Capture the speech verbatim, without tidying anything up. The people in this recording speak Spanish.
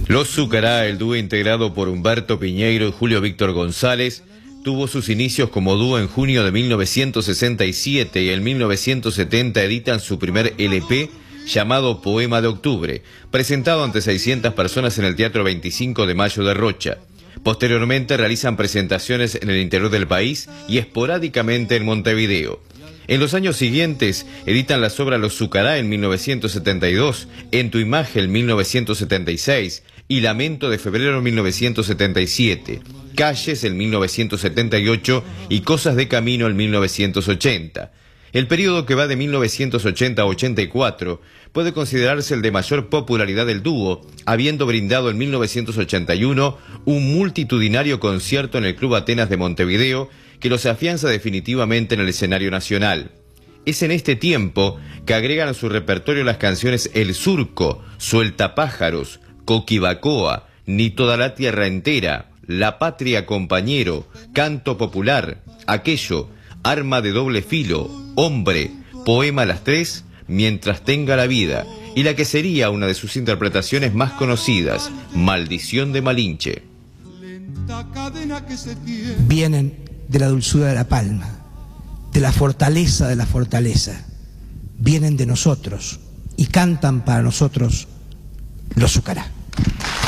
Los Zucará, el dúo integrado por Humberto Piñeiro y Julio Víctor González, tuvo sus inicios como dúo en junio de mil novecientos sesenta y siete y en mil novecientos setenta editan su primer L P llamado Poema de Octubre, presentado ante seiscientas personas en el Teatro veinticinco de Mayo de Rocha. Posteriormente realizan presentaciones en el interior del país y esporádicamente en Montevideo. En los años siguientes editan las obras Los Zucará en mil novecientos setenta y dos, En tu imagen en mil novecientos setenta y seis y Lamento de febrero en mil novecientos setenta y siete, Calles en mil novecientos setenta y ocho y Cosas de camino en mil novecientos ochenta. El periodo que va de mil novecientos ochenta a ochenta y cuatro puede considerarse el de mayor popularidad del dúo, habiendo brindado en mil novecientos ochenta y uno un multitudinario concierto en el Club Atenas de Montevideo que los afianza definitivamente en el escenario nacional. Es en este tiempo que agregan a su repertorio las canciones El Surco, Suelta Pájaros, Coquibacoa, Ni toda la tierra entera, La patria compañero, Canto popular, Aquello, Arma de doble filo, Hombre, Poema a las tres, Mientras tenga la vida, y la que sería una de sus interpretaciones más conocidas, Maldición de Malinche. Vienen de la dulzura de la palma, de la fortaleza de la fortaleza, vienen de nosotros y cantan para nosotros los Zucará.